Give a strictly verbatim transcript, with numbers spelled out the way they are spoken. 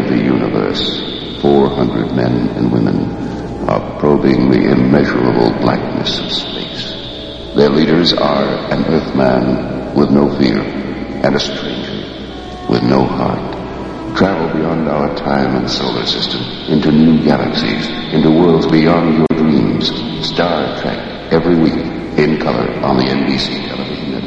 of the universe, four hundred men and women are probing the immeasurable blackness of space. Their leaders are an Earthman with no fear and a stranger with no heart. Travel beyond our time and solar system, into new galaxies, into worlds beyond your dreams. Star Trek, every week, in color on the N B C television.